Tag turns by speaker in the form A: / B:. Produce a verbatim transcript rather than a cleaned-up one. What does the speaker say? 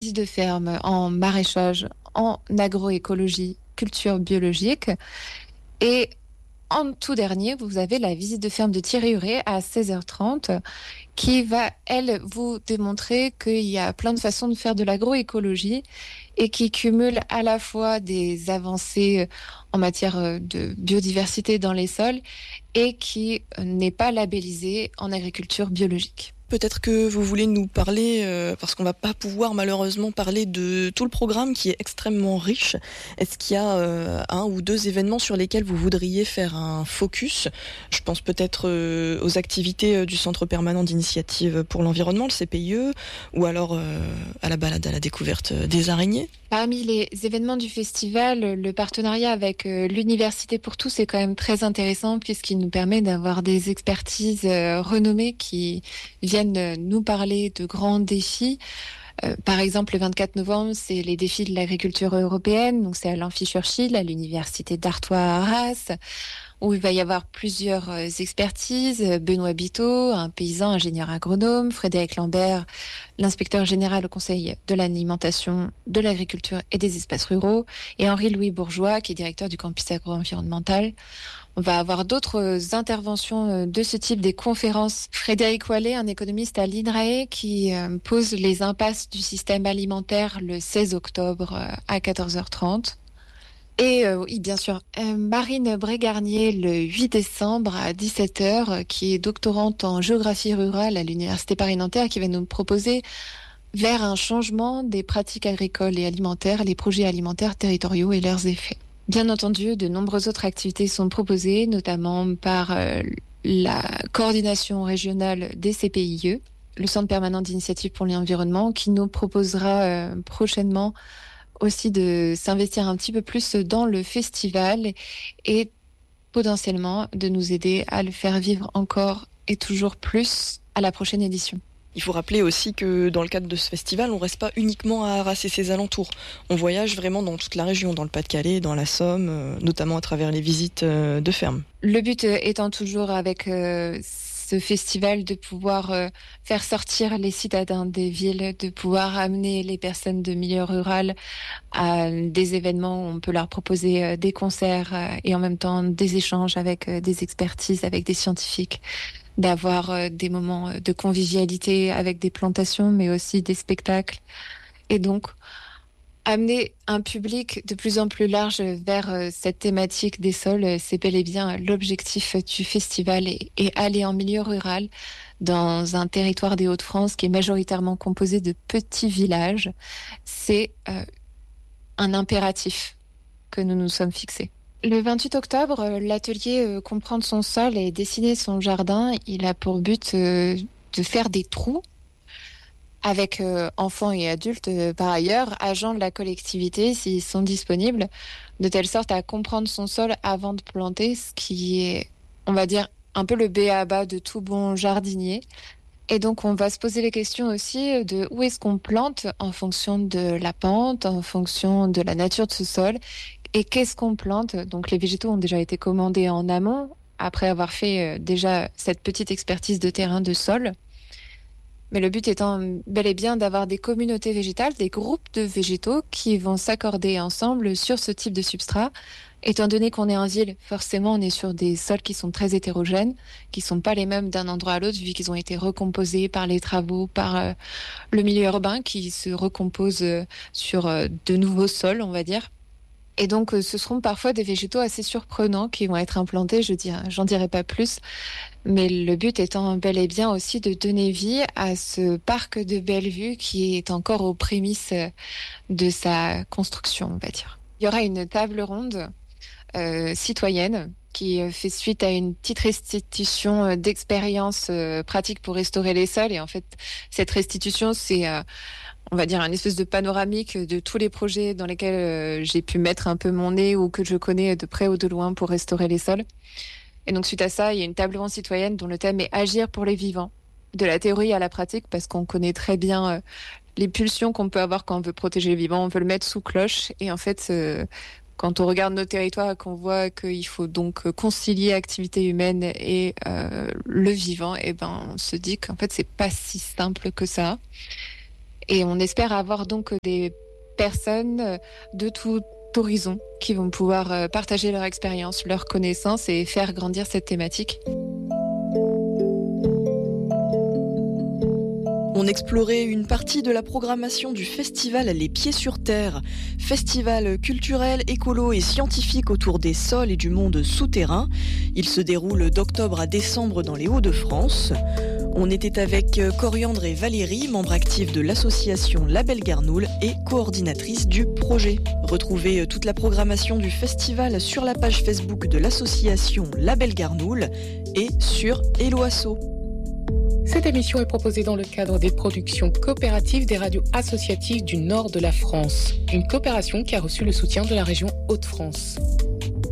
A: visite de ferme en maraîchage, en agroécologie, culture biologique. Et en tout dernier, vous avez la visite de ferme de Thierry Huret à seize heures trente qui va, elle, vous démontrer qu'il y a plein de façons de faire de l'agroécologie et qui cumule à la fois des avancées en matière de biodiversité dans les sols et qui n'est pas labellisée en agriculture biologique.
B: Peut-être que vous voulez nous parler, euh, parce qu'on va pas pouvoir malheureusement parler de tout le programme qui est extrêmement riche. Est-ce qu'il y a euh, un ou deux événements sur lesquels vous voudriez faire un focus ? Je pense peut-être euh, aux activités du Centre permanent d'initiative pour l'environnement, le C P I E, ou alors euh, à la balade à la découverte des araignées.
A: Parmi les événements du festival, le partenariat avec euh, l'Université pour tous est quand même très intéressant puisqu'il nous permet d'avoir des expertises euh, renommées qui viennent nous parler de grands défis. Euh, par exemple, le vingt-quatre novembre, c'est les défis de l'agriculture européenne. Donc, c'est à l'Amphi-Churchill, à l'Université d'Artois à Arras, où il va y avoir plusieurs euh, expertises. Benoît Biteau, un paysan ingénieur agronome, Frédéric Lambert, l'inspecteur général au Conseil de l'alimentation, de l'agriculture et des espaces ruraux, et Henri-Louis Bourgeois, qui est directeur du campus agro-environnemental. On va avoir d'autres interventions de ce type, des conférences. Frédéric Wallet, un économiste à l'I N R A E, qui euh, pose les impasses du système alimentaire le seize octobre euh, à quatorze heures trente. Et euh, oui, bien sûr, euh, Marine Brégarnier le huit décembre à dix-sept heures, qui est doctorante en géographie rurale à l'Université Paris-Nanterre, qui va nous proposer vers un changement des pratiques agricoles et alimentaires, les projets alimentaires territoriaux et leurs effets. Bien entendu, de nombreuses autres activités sont proposées, notamment par euh, la coordination régionale des C P I E, le Centre permanent d'initiative pour l'environnement, qui nous proposera euh, prochainement aussi de s'investir un petit peu plus dans le festival et potentiellement de nous aider à le faire vivre encore et toujours plus à la prochaine édition.
B: Il faut rappeler aussi que dans le cadre de ce festival, on ne reste pas uniquement à Arras et ses alentours. On voyage vraiment dans toute la région, dans le Pas-de-Calais, dans la Somme, euh, notamment à travers les visites euh, de ferme.
A: Le but étant toujours avec euh, ce festival de pouvoir euh, faire sortir les citadins des villes, de pouvoir amener les personnes de milieu rural à des événements où on peut leur proposer euh, des concerts euh, et en même temps des échanges avec euh, des expertises, avec des scientifiques, d'avoir euh, des moments de convivialité avec des plantations, mais aussi des spectacles. Et donc, amener un public de plus en plus large vers euh, cette thématique des sols, euh, c'est bel et bien l'objectif du festival et, et aller en milieu rural dans un territoire des Hauts-de-France qui est majoritairement composé de petits villages. C'est euh, un impératif que nous nous sommes fixés. Le vingt-huit octobre, l'atelier euh, Comprendre son sol et dessiner son jardin, il a pour but euh, de faire des trous avec euh, enfants et adultes euh, par ailleurs, agents de la collectivité s'ils sont disponibles, de telle sorte à comprendre son sol avant de planter, ce qui est, on va dire, un peu le b a ba de tout bon jardinier. Et donc, on va se poser les questions aussi de où est-ce qu'on plante en fonction de la pente, en fonction de la nature de ce sol. Et qu'est-ce qu'on plante? Donc, les végétaux ont déjà été commandés en amont, après avoir fait euh, déjà cette petite expertise de terrain de sol. Mais le but étant bel et bien d'avoir des communautés végétales, des groupes de végétaux qui vont s'accorder ensemble sur ce type de substrat. Étant donné qu'on est en ville, forcément, on est sur des sols qui sont très hétérogènes, qui sont pas les mêmes d'un endroit à l'autre, vu qu'ils ont été recomposés par les travaux, par euh, le milieu urbain qui se recompose euh, sur euh, de nouveaux sols, on va dire. Et donc, euh, ce seront parfois des végétaux assez surprenants qui vont être implantés, je dirais, j'en dirai pas plus. Mais le but étant bel et bien aussi de donner vie à ce parc de Bellevue qui est encore aux prémices de sa construction, on va dire. Il y aura une table ronde euh, citoyenne qui fait suite à une petite restitution d'expériences euh, pratiques pour restaurer les sols. Et en fait, cette restitution, c'est... Euh, on va dire, un espèce de panoramique de tous les projets dans lesquels euh, j'ai pu mettre un peu mon nez ou que je connais de près ou de loin pour restaurer les sols. Et donc, suite à ça, il y a une table ronde citoyenne dont le thème est Agir pour les vivants, de la théorie à la pratique, parce qu'on connaît très bien euh, les pulsions qu'on peut avoir quand on veut protéger les vivants. On veut le mettre sous cloche. Et en fait, euh, quand on regarde nos territoires et qu'on voit qu'il faut donc concilier activité humaine et euh, le vivant, et ben, on se dit qu'en fait, c'est pas si simple que ça. Et on espère avoir donc des personnes de tout horizon qui vont pouvoir partager leur expérience, leurs connaissances et faire grandir cette thématique.
B: On explorait une partie de la programmation du festival Les Pieds sur Terre, festival culturel, écolo et scientifique autour des sols et du monde souterrain. Il se déroule d'octobre à décembre dans les Hauts-de-France. On était avec Coriandre et Valérie, membres actifs de l'association Label Garnoul et coordinatrice du projet. Retrouvez toute la programmation du festival sur la page Facebook de l'association Label Garnoul et sur Hello Asso.
C: Cette émission est proposée dans le cadre des productions coopératives des radios associatives du nord de la France, une coopération qui a reçu le soutien de la région Hauts-de-France.